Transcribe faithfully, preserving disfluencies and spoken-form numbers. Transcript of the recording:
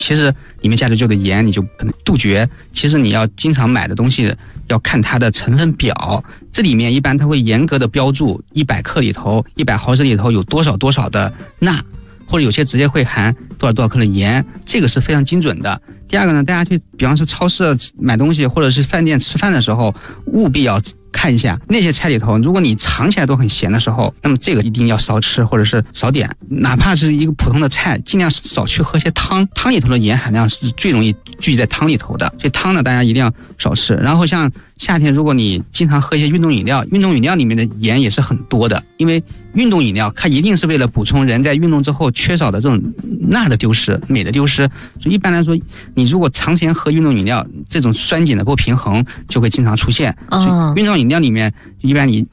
其实里面加的这个盐你就可能杜绝。其实你要经常买的东西要看它的成分表，这里面一般它会严格的标注一百克里头一百毫升里头有多少多少的钠，或者有些直接会含多少多少克的盐，这个是非常精准的。第二个呢，大家去比方说超市买东西或者是饭店吃饭的时候，务必要看一下那些菜里头，如果你尝起来都很咸的时候，那么这个一定要少吃或者是少点，哪怕是一个普通的菜，尽量少去喝些汤，汤里头的盐含量是最容易聚集在汤里头的，所以汤呢大家一定要少吃。然后像夏天，如果你经常喝一些运动饮料，运动饮料里面的盐也是很多的，因为运动饮料它一定是为了补充人在运动之后缺少的这种钠的丢失、镁的丢失，所以一般来说，你如果长时间喝运动饮料，这种酸碱的不平衡就会经常出现。 哦， 运动饮料里面一般你